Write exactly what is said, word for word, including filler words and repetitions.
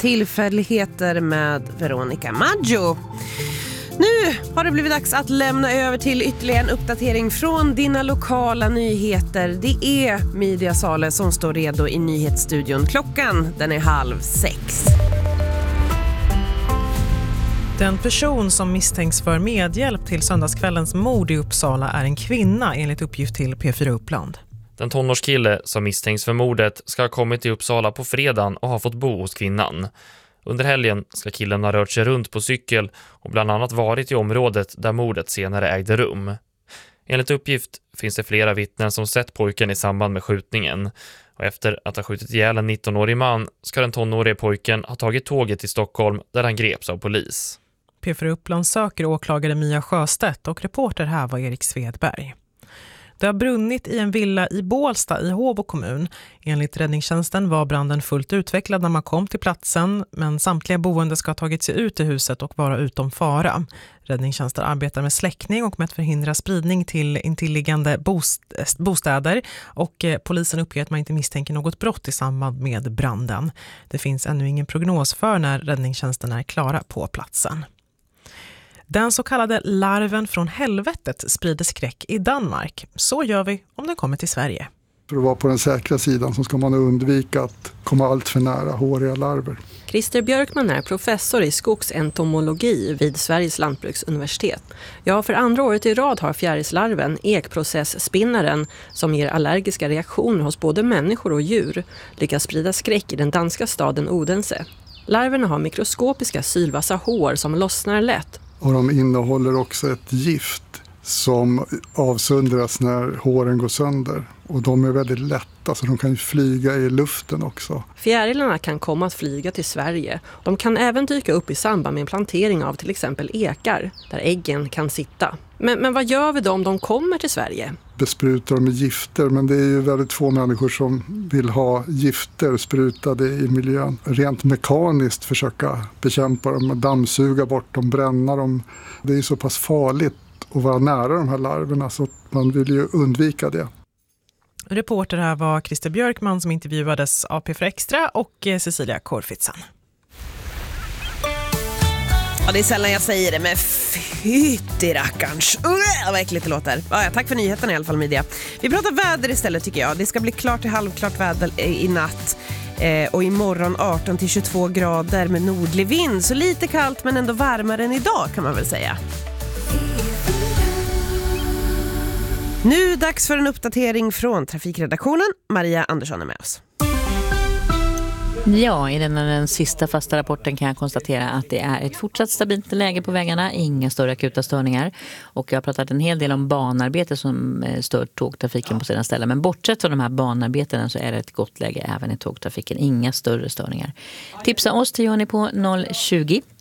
tillfälligheter med Veronica Maggio. Nu har det blivit dags att lämna över till ytterligare en uppdatering från dina lokala nyheter. Det är Media Sale som står redo i nyhetsstudion. Klockan den är halv sex. Den person som misstänks för medhjälp till söndagskvällens mord i Uppsala är en kvinna enligt uppgift till P fyra Uppland. Den tonårskille som misstänks för mordet ska ha kommit till Uppsala på fredagen och ha fått bo hos kvinnan. Under helgen ska killen ha rört sig runt på cykel och bland annat varit i området där mordet senare ägde rum. Enligt uppgift finns det flera vittnen som sett pojken i samband med skjutningen. Och efter att ha skjutit ihjäl en nittonårig man ska den tonårige pojken ha tagit tåget till Stockholm där han greps av polis. P fyra Uppland söker åklagare Mia Sjöstedt och reporter här var Erik Svedberg. Det har brunnit i en villa i Bålsta i Håbo kommun. Enligt räddningstjänsten var branden fullt utvecklad när man kom till platsen, men samtliga boende ska ha tagit sig ut i huset och vara utom fara. Räddningstjänsten arbetar med släckning och med att förhindra spridning till intilliggande bost- bostäder och eh, polisen uppger att man inte misstänker något brott i samband med branden. Det finns ännu ingen prognos för när räddningstjänsten är klara på platsen. Den så kallade larven från helvetet sprider skräck i Danmark. Så gör vi om den kommer till Sverige. För att vara på den säkra sidan så ska man undvika att komma allt för nära håriga larver. Christer Björkman är professor i skogsentomologi vid Sveriges lantbruksuniversitet. Ja, för andra året i rad har fjärilslarven, ekprocessspinnaren, som ger allergiska reaktioner hos både människor och djur, lyckats sprida skräck i den danska staden Odense. Larverna har mikroskopiska sylvassa hår som lossnar lätt. Och de innehåller också ett gift som avsöndras när håren går sönder. Och de är väldigt lätta så de kan ju flyga i luften också. Fjärilarna kan komma att flyga till Sverige. De kan även dyka upp i samband med en plantering av till exempel ekar där äggen kan sitta. Men, men vad gör vi då om de kommer till Sverige? Besprutar de med gifter, men det är ju väldigt få människor som vill ha gifter sprutade i miljön. Rent mekaniskt försöka bekämpa dem, dammsuga bort dem, bränna dem. Det är ju så pass farligt att vara nära de här larverna så man vill ju undvika det. Reporter här var Christer Björkman som intervjuades av P fyra Extra och Cecilia Korfitsan. Ja, det är sällan jag säger det, men fytti rackarns. Uh, vad äckligt det låter. Ja, ja, tack för nyheten i alla fall, Media. Vi pratar väder istället tycker jag. Det ska bli klart till halvklart väder i natt. Eh, och imorgon arton till tjugotvå grader med nordlig vind. Så lite kallt men ändå varmare än idag kan man väl säga. Nu dags för en uppdatering från trafikredaktionen. Maria Andersson är med oss. Ja, i den, den sista fasta rapporten kan jag konstatera att det är ett fortsatt stabilt läge på vägarna, inga större akuta störningar. Och jag har pratat en hel del om banarbete som stör tågtrafiken på sina ställen. Men bortsett från de här banarbetena så är det ett gott läge även i tågtrafiken, inga större störningar. Tipsa oss till gör ni på noll tjugo,